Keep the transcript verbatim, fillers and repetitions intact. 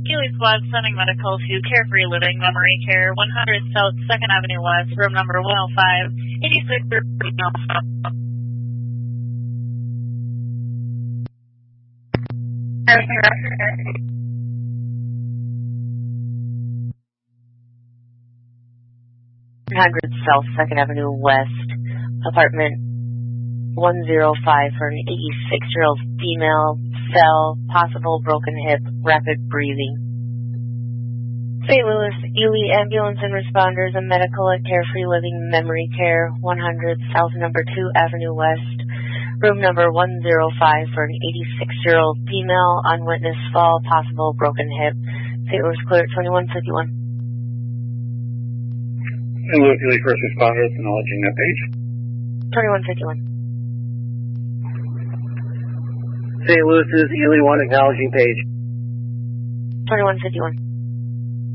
Ely Squad sending medical to Carefree Living Memory Care, one hundred South second Avenue West, room number one oh five, eighty-six. one hundred South second Avenue West, apartment one oh five for an eighty-six-year-old female, cell, possible broken hip, rapid breathing. Saint Louis, Ely Ambulance and Responders and Medical at Carefree Living Memory Care, one hundred South number two Avenue West, room number one oh five for an eighty-six-year-old female, unwitnessed fall, possible broken hip. Saint Louis clear at twenty-one fifty-one. Saint Louis, Ely First Responders acknowledging that page. twenty-one fifty-one. Saint Louis is Ely one acknowledging page. twenty-one fifty-one.